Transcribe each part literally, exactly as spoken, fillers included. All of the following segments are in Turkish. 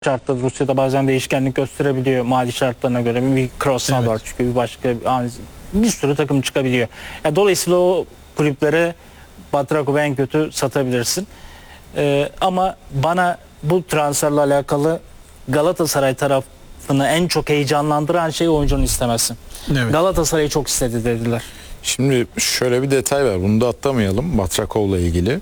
şartları Rusya'da bazen değişkenlik gösterebiliyor mali şartlarına göre. Bir Krasnodar Evet. çıkıyor, bir başka bir sürü takım çıkabiliyor. Yani dolayısıyla o kulüplere Batrakov'u en kötü satabilirsin. Ee, ama bana bu transferle alakalı Galatasaray tarafını en çok heyecanlandıran şey oyuncunun istemesi. Evet. Galatasaray'ı çok istedi dediler. Şimdi şöyle bir detay var. Bunu da atlamayalım Batrakov'la ilgili.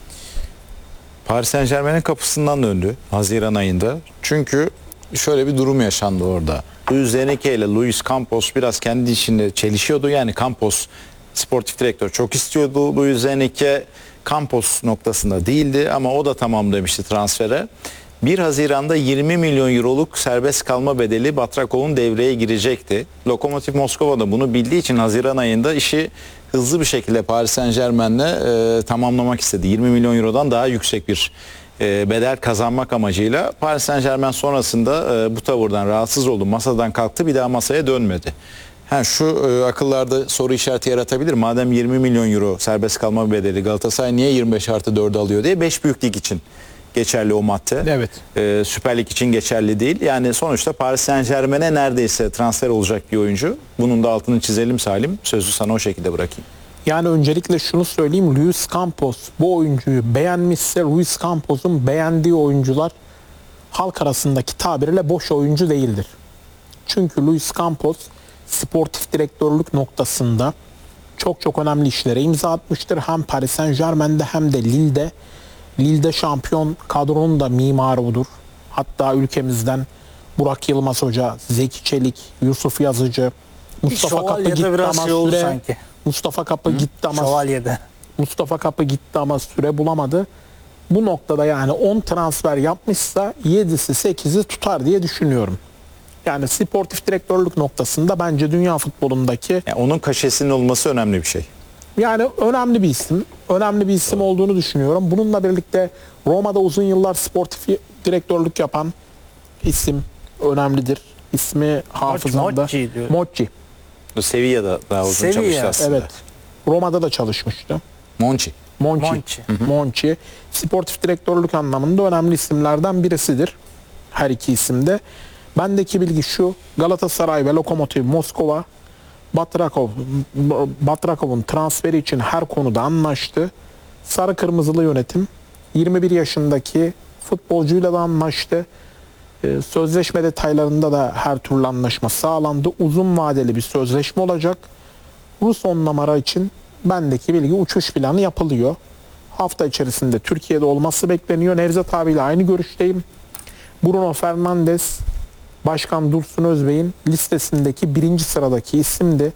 Paris Saint-Germain'in kapısından döndü Haziran ayında. Çünkü şöyle bir durum yaşandı orada. Luis Enrique ile Luis Campos biraz kendi içinde çelişiyordu. Yani Campos sportif direktör çok istiyordu. Luis Enrique Campos noktasında değildi ama o da tamam demişti transfere. bir Haziran'da yirmi milyon euroluk serbest kalma bedeli Batrakov'un devreye girecekti. Lokomotiv Moskova da bunu bildiği için Haziran ayında işi hızlı bir şekilde Paris Saint-Germain'le e, tamamlamak istedi. yirmi milyon eurodan daha yüksek bir e, bedel kazanmak amacıyla. Paris Saint-Germain sonrasında e, bu tavırdan rahatsız oldu. Masadan kalktı, bir daha masaya dönmedi. Ha, şu e, akıllarda soru işareti yaratabilir. Madem yirmi milyon euro serbest kalma bedeli, Galatasaray niye yirmi beş artı dördü alıyor diye. beş büyük lig için geçerli o madde. Evet. Ee, Süper Lig için geçerli değil. Yani sonuçta Paris Saint-Germain'e neredeyse transfer olacak bir oyuncu. Bunun da altını çizelim Salim. Sözü sana o şekilde bırakayım. Yani öncelikle şunu söyleyeyim. Luis Campos bu oyuncuyu beğenmişse Luis Campos'un beğendiği oyuncular halk arasındaki tabirle boş oyuncu değildir. Çünkü Luis Campos sportif direktörlük noktasında çok çok önemli işlere imza atmıştır. Hem Paris Saint-Germain'de hem de Lille'de. Lille'de şampiyon kadronun da mimarı odur. Hatta ülkemizden Burak Yılmaz Hoca, Zeki Çelik, Yusuf Yazıcı, Mustafa Kapı gitti ama süre sanki. Mustafa Kapı Hı? gitti ama Şövalye'de. Mustafa Kapı gitti ama süre bulamadı. Bu noktada yani on transfer yapmışsa yedisi sekizi tutar diye düşünüyorum. Yani sportif direktörlük noktasında bence dünya futbolundaki Yani onun kaşesinin olması önemli bir şey. yani önemli bir isim. Önemli bir isim olduğunu düşünüyorum. Bununla birlikte Roma'da uzun yıllar sportif direktörlük yapan isim önemlidir. İsmi hafızamda. Mocci diyor. Mocci. Sevilla'da daha uzun Sevilla, çalıştı aslında. Evet. Roma'da da çalışmıştı. Monchi. Monchi. Monchi. Monchi. Sportif direktörlük anlamında önemli isimlerden birisidir. Her iki isimde. Bendeki bilgi şu. Galatasaray ve Lokomotiv Moskova Batrakov, Batrakov'un transferi için her konuda anlaştı. Sarı Kırmızılı yönetim yirmi bir yaşındaki futbolcuyla da anlaştı. Ee, sözleşme detaylarında da her türlü anlaşma sağlandı. Uzun vadeli bir sözleşme olacak. Rus on numara için bendeki bilgi uçuş planı yapılıyor. Hafta içerisinde Türkiye'de olması bekleniyor. Nevzat abiyle aynı görüşteyim. Bruno Fernandes, Başkan Dursun Özbey'in listesindeki birinci sıradaki isimdi.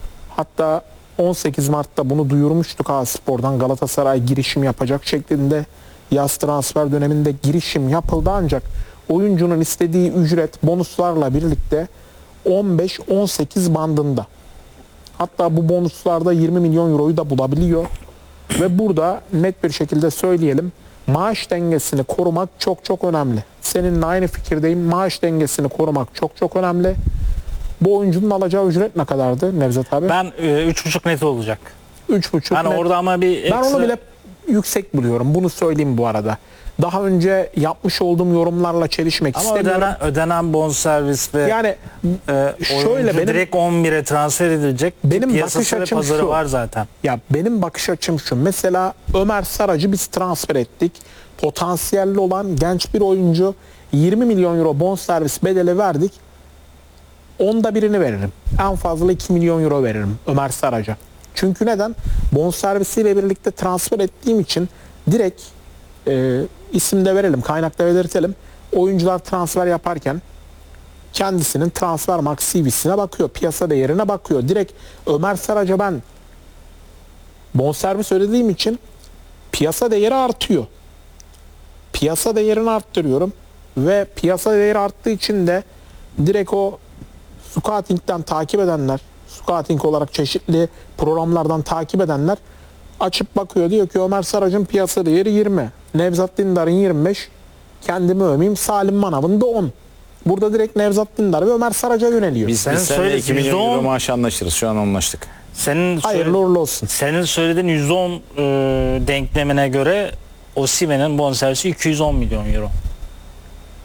Hatta on sekiz Mart'ta bunu duyurmuştuk A-Spor'dan, Galatasaray girişim yapacak şeklinde yaz transfer döneminde girişim yapıldı, ancak oyuncunun istediği ücret bonuslarla birlikte on beş on sekiz bandında. Hatta bu bonuslarda yirmi milyon euroyu da bulabiliyor. Ve burada net bir şekilde söyleyelim, maaş dengesini korumak çok çok önemli. Seninle aynı fikirdeyim. Maaş dengesini korumak çok çok önemli. Bu oyuncunun alacağı ücret ne kadardı Nevzat abi? Ben e, üç buçuk net olacak. üç buçuk Yani net. orada ama bir Ben ekstra... onu bile yüksek buluyorum. Bunu söyleyeyim bu arada. Daha önce yapmış olduğum yorumlarla çelişmek Ama istemiyorum. ödenen, ödenen bonservis ve Yani e, şöyle oyuncu benim direkt on bire transfer edilecek. Benim Piyasası bakış ve açım pazarı şu. var zaten. Ya benim bakış açım şu. Mesela Ömer Sarac'ı biz transfer ettik. Potansiyelli olan genç bir oyuncu. yirmi milyon euro bonservis bedeli verdik. Onda birini veririm. En fazla iki milyon euro veririm Ömer Sarac'a. Çünkü neden? Bonservisiyle birlikte transfer ettiğim için direkt e, isimde verelim, kaynakta belirtelim. Oyuncular transfer yaparken kendisinin Transfermarkt C V'sine bakıyor, piyasa değerine bakıyor. Direkt Ömer Sarac'a ben bonservis ödediğim için piyasa değeri artıyor. Piyasa değerini arttırıyorum ve piyasa değeri arttığı için de direkt o scouting'den takip edenler, scouting olarak çeşitli programlardan takip edenler açıp bakıyor, diyor ki Ömer Sarac'ın piyasa değeri yirmi, Nevzat Dindar'ın yirmi beş, kendimi övmeyeyim Salim Manav'ın da on. Burada direkt Nevzat Dindar ve Ömer Sarac'a yöneliyor. Biz, Sen biz seninle söyle, iki milyon euro yüzde on maaş anlaşırız. Şu an anlaştık. Senin Hayırlı uğurlu olsun. Senin söylediğin yüzde on e, denklemine göre Osimhen'in bonservisi iki yüz on milyon euro.